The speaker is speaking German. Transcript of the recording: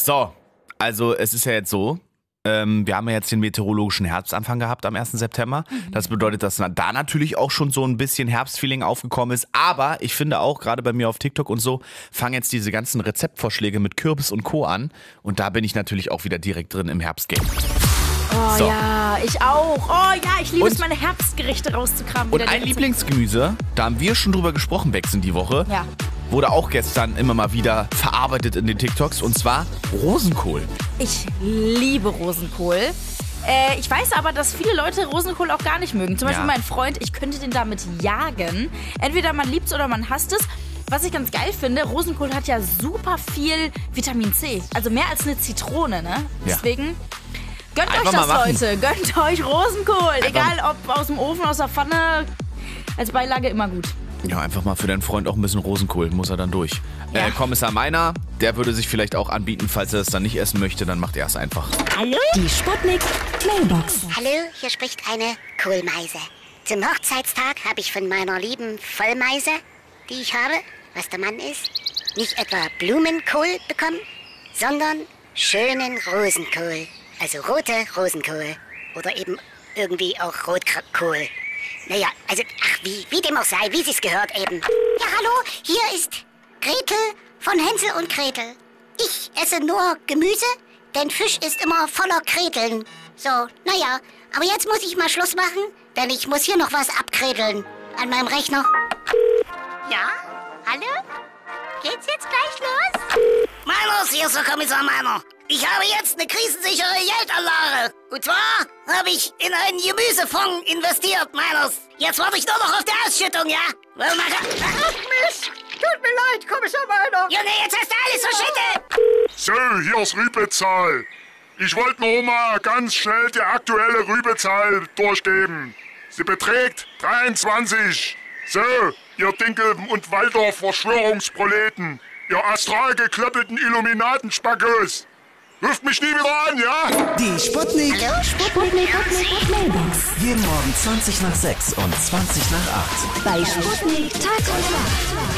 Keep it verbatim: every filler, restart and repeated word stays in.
So, also es ist ja jetzt so, ähm, wir haben ja jetzt den meteorologischen Herbstanfang gehabt am ersten September. Das bedeutet, dass da natürlich auch schon so ein bisschen Herbstfeeling aufgekommen ist. Aber ich finde auch, gerade bei mir auf TikTok und so, fangen jetzt diese ganzen Rezeptvorschläge mit Kürbis und Co. an. Und da bin ich natürlich auch wieder direkt drin im Herbstgame. Oh So. ja, ich auch. Oh ja, ich liebe Und- es, meine Herbstgerichte rauszukramen. Und wieder die ein Rezepte. Lieblingsgemüse, da haben wir schon drüber gesprochen, wechseln die Woche, Ja. wurde auch gestern immer mal wieder verarbeitet in den TikToks. Und zwar Rosenkohl. Ich liebe Rosenkohl. Äh, ich weiß aber, dass viele Leute Rosenkohl auch gar nicht mögen. Zum Beispiel Ja. mein Freund, ich könnte den damit jagen. Entweder man liebt es oder man hasst es. Was ich ganz geil finde, Rosenkohl hat ja super viel Vitamin C. Also mehr als eine Zitrone, ne? Ja. Deswegen gönnt Einfach euch das, mal machen. Leute. Gönnt euch Rosenkohl. Einfach- Egal ob aus dem Ofen, aus der Pfanne. Als Beilage immer gut. Ja, einfach mal für deinen Freund auch ein bisschen Rosenkohl, muss er dann durch. Ja. Äh, Kommissar Meiner, der würde sich vielleicht auch anbieten, falls er das dann nicht essen möchte, dann macht er es einfach. Hallo? Die Sputnik Mailbox. Hallo, hier spricht eine Kohlmeise. Zum Hochzeitstag habe ich von meiner lieben Vollmeise, die ich habe, was der Mann ist, nicht etwa Blumenkohl bekommen, sondern schönen Rosenkohl. Also rote Rosenkohl. Oder eben irgendwie auch Rotkohl. Naja, also, ach, wie, wie dem auch sei, wie sich's gehört eben. Ja, hallo, hier ist Gretel von Hänsel und Gretel. Ich esse nur Gemüse, denn Fisch ist immer voller Kreteln. So, naja, aber jetzt muss ich mal Schluss machen, denn ich muss hier noch was abkredeln an meinem Rechner. Ja? Hallo? Geht's jetzt gleich los? Meiners, hier ist der Kommissar Meiner. Ich habe jetzt eine krisensichere Geldanlage. Und zwar habe ich in einen Gemüsefonds investiert, Meiners. Jetzt warte ich nur noch auf die Ausschüttung, ja? Weil man kann... Ach Mist! Tut mir leid, Kommissar Meiner. Ja, nee, jetzt hast du alles verschüttet. So, hier ist Rübezahl. Ich wollte nur mal ganz schnell die aktuelle Rübezahl durchgeben. Sie beträgt dreiundzwanzig. So, ihr Dinkel- und Waldorf-Verschwörungsproleten. Ihr astral geklöppelten Illuminatenspackos. Ruft mich nie wieder an, ja? Die Sputnik. Hallo, Sputnik Mailbox. Jeden Morgen zwanzig nach sechs und zwanzig nach acht. Bei Sputnik Tag und Nacht.